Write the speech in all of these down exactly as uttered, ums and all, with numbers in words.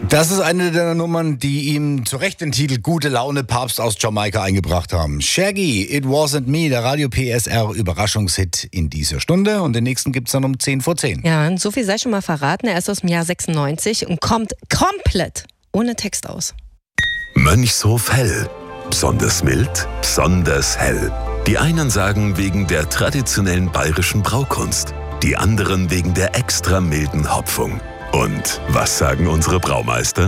Das ist eine der Nummern, die ihm zu Recht den Titel Gute Laune Papst aus Jamaika eingebracht haben. Shaggy, It Wasn't Me, der Radio P S R Überraschungshit in dieser Stunde. Und den nächsten gibt's dann um zehn vor zehn. Ja, und so viel sei schon mal verraten. Er ist aus dem Jahr sechsundneunzig und kommt komplett ohne Text aus. Mönchshof Hell. Besonders mild, besonders hell. Die einen sagen wegen der traditionellen bayerischen Braukunst, die anderen wegen der extra milden Hopfung. Und was sagen unsere Braumeister?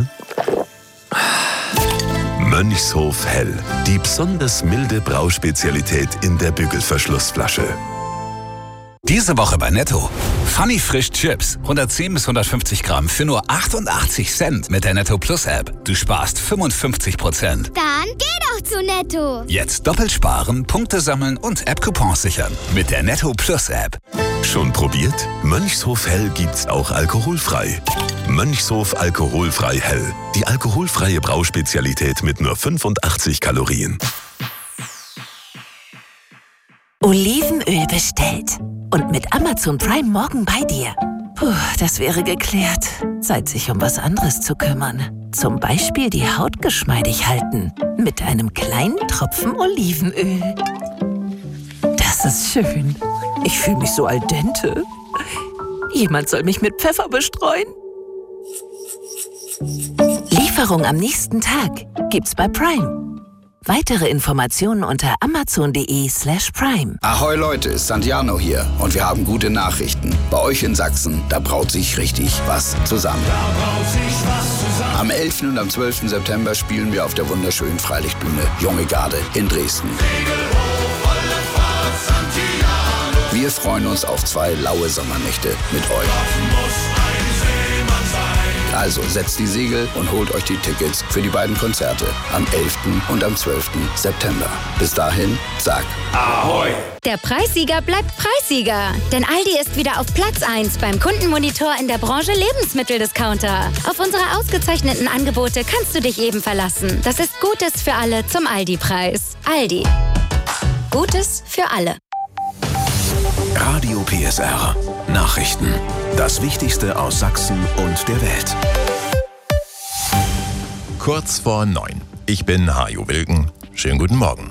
Mönchshof Hell, die besonders milde Brauspezialität in der Bügelverschlussflasche. Diese Woche bei Netto. Funny Frisch Chips. hundertzehn bis hundertfünfzig Gramm für nur achtundachtzig Cent mit der Netto Plus App. Du sparst fünfundfünfzig Prozent. Dann geh doch zu Netto. Jetzt doppelt sparen, Punkte sammeln und App-Coupons sichern. Mit der Netto Plus App. Schon probiert? Mönchshof Hell gibt's auch alkoholfrei. Mönchshof Alkoholfrei Hell. Die alkoholfreie Brauspezialität mit nur fünfundachtzig Kalorien. Olivenöl bestellt. Und mit Amazon Prime morgen bei dir. Puh, das wäre geklärt. Zeit, sich um was anderes zu kümmern. Zum Beispiel die Haut geschmeidig halten. Mit einem kleinen Tropfen Olivenöl. Das ist schön. Ich fühle mich so al dente. Jemand soll mich mit Pfeffer bestreuen. Lieferung am nächsten Tag gibt's bei Prime. Weitere Informationen unter amazon.de slash prime. Ahoi Leute, Santiano hier und wir haben gute Nachrichten. Bei euch in Sachsen, da braut sich richtig was zusammen. Am elften und am zwölften September spielen wir auf der wunderschönen Freilichtbühne Junge Garde in Dresden. Wir freuen uns auf zwei laue Sommernächte mit euch. Also setzt die Segel und holt euch die Tickets für die beiden Konzerte am elften und am zwölften September. Bis dahin, sag Ahoi! Der Preissieger bleibt Preissieger. Denn Aldi ist wieder auf Platz eins beim Kundenmonitor in der Branche Lebensmitteldiscounter. Auf unsere ausgezeichneten Angebote kannst du dich eben verlassen. Das ist Gutes für alle zum Aldi-Preis. Aldi. Gutes für alle. Radio P S R. Nachrichten. Das Wichtigste aus Sachsen und der Welt. Kurz vor neun. Ich bin Hajo Wilken. Schönen guten Morgen.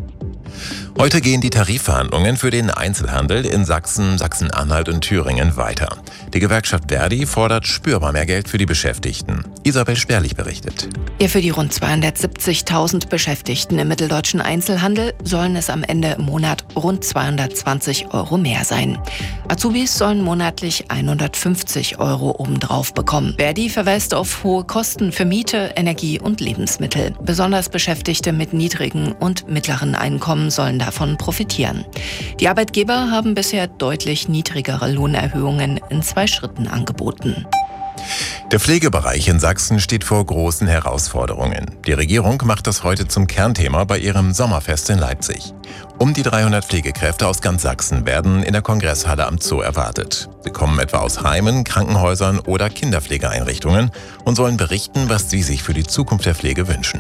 Heute gehen die Tarifverhandlungen für den Einzelhandel in Sachsen, Sachsen-Anhalt und Thüringen weiter. Die Gewerkschaft Verdi fordert spürbar mehr Geld für die Beschäftigten. Isabel Sperlich berichtet. Ja, für die rund zweihundertsiebzigtausend Beschäftigten im mitteldeutschen Einzelhandel sollen es am Ende im Monat rund zweihundertzwanzig Euro mehr sein. Azubis sollen monatlich hundertfünfzig Euro obendrauf bekommen. Verdi verweist auf hohe Kosten für Miete, Energie und Lebensmittel. Besonders Beschäftigte mit niedrigen und mittleren Einkommen sollen davon profitieren. Die Arbeitgeber haben bisher deutlich niedrigere Lohnerhöhungen in zwei Schritten angeboten. Der Pflegebereich in Sachsen steht vor großen Herausforderungen. Die Regierung macht das heute zum Kernthema bei ihrem Sommerfest in Leipzig. Um die dreihundert Pflegekräfte aus ganz Sachsen werden in der Kongresshalle am Zoo erwartet. Sie kommen etwa aus Heimen, Krankenhäusern oder Kinderpflegeeinrichtungen und sollen berichten, was sie sich für die Zukunft der Pflege wünschen.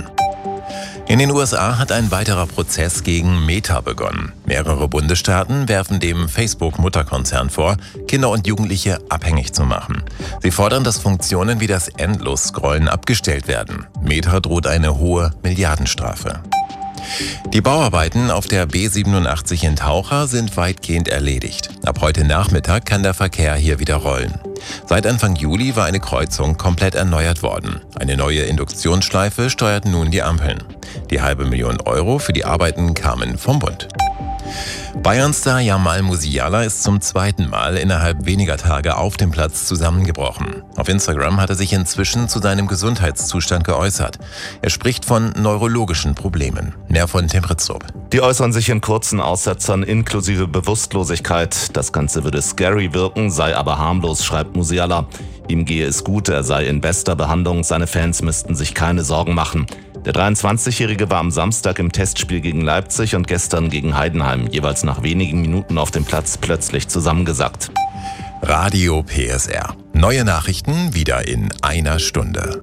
In den U S A hat ein weiterer Prozess gegen Meta begonnen. Mehrere Bundesstaaten werfen dem Facebook-Mutterkonzern vor, Kinder und Jugendliche abhängig zu machen. Sie fordern, dass Funktionen wie das Endlos-Scrollen abgestellt werden. Meta droht eine hohe Milliardenstrafe. Die Bauarbeiten auf der B siebenundachtzig in Taucher sind weitgehend erledigt. Ab heute Nachmittag kann der Verkehr hier wieder rollen. Seit Anfang Juli war eine Kreuzung komplett erneuert worden. Eine neue Induktionsschleife steuert nun die Ampeln. Die halbe Million Euro für die Arbeiten kamen vom Bund. Bayernstar Jamal Musiala ist zum zweiten Mal innerhalb weniger Tage auf dem Platz zusammengebrochen. Auf Instagram hat er sich inzwischen zu seinem Gesundheitszustand geäußert. Er spricht von neurologischen Problemen. Mehr von Tim Ritzrup. Die äußern sich in kurzen Aussetzern inklusive Bewusstlosigkeit. Das Ganze würde scary wirken, sei aber harmlos, schreibt Musiala. Ihm gehe es gut, er sei in bester Behandlung, seine Fans müssten sich keine Sorgen machen. Der dreiundzwanzigjährige war am Samstag im Testspiel gegen Leipzig und gestern gegen Heidenheim, jeweils nach wenigen Minuten auf dem Platz, plötzlich zusammengesackt. Radio P S R. Neue Nachrichten wieder in einer Stunde.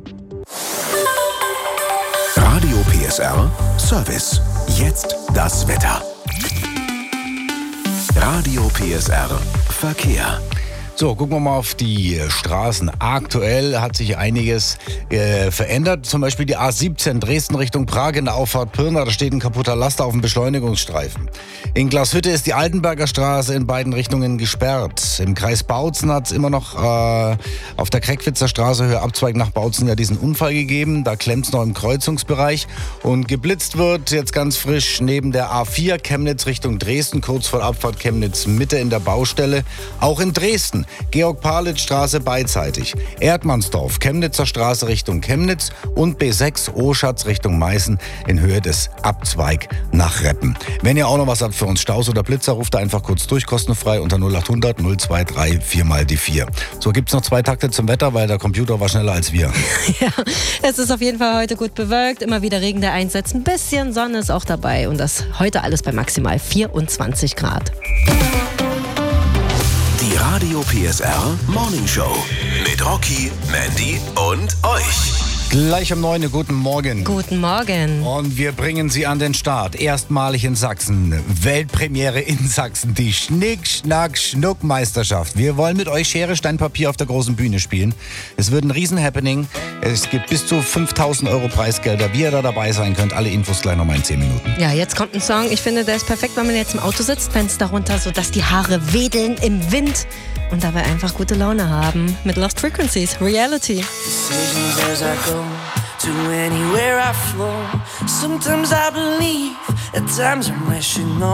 Radio P S R Service. Jetzt das Wetter. Radio P S R Verkehr. So, gucken wir mal auf die Straßen. Aktuell hat sich einiges äh, verändert. Zum Beispiel die A siebzehn Dresden Richtung Prag in der Auffahrt Pirna. Da steht ein kaputter Laster auf dem Beschleunigungsstreifen. In Glashütte ist die Altenberger Straße in beiden Richtungen gesperrt. Im Kreis Bautzen hat es immer noch äh, auf der Kreckwitzer Straße Höhe Abzweig nach Bautzen ja diesen Unfall gegeben. Da klemmt es noch im Kreuzungsbereich. Und geblitzt wird jetzt ganz frisch neben der A vier Chemnitz Richtung Dresden, kurz vor Abfahrt Chemnitz Mitte in der Baustelle. Auch in Dresden. Georg-Palitz-Straße beidseitig. Erdmannsdorf, Chemnitzer Straße Richtung Chemnitz und B sechs Oschatz Richtung Meißen in Höhe des Abzweig nach Reppen. Wenn ihr auch noch was habt für uns, Staus oder Blitzer, ruft da einfach kurz durch, kostenfrei unter null achthundert null zweiundzwanzig vier mal die vier. So, gibt's noch zwei Takte zum Wetter, weil der Computer war schneller als wir. Ja, es ist auf jeden Fall heute gut bewölkt, immer wieder Regen, der einsetzt, ein bisschen Sonne ist auch dabei und das heute alles bei maximal vierundzwanzig Grad. Die Radio P S R Morning Show mit Rocky, Mandy und euch. Gleich um neun Uhr, guten Morgen. Guten Morgen. Und wir bringen Sie an den Start. Erstmalig in Sachsen. Weltpremiere in Sachsen. Die Schnick-Schnack-Schnuck-Meisterschaft. Wir wollen mit euch Schere, Stein, Papier auf der großen Bühne spielen. Es wird ein Riesen-Happening. Es gibt bis zu fünftausend Euro Preisgelder. Wie ihr da dabei sein könnt, alle Infos gleich nochmal in zehn Minuten. Ja, jetzt kommt ein Song. Ich finde, der ist perfekt, wenn man jetzt im Auto sitzt, Fenster runter, sodass die Haare wedeln im Wind und dabei einfach gute Laune haben. Mit Lost Frequencies, Reality. Decisions as I go to anywhere I flow. Sometimes I believe, at times I'm wishing.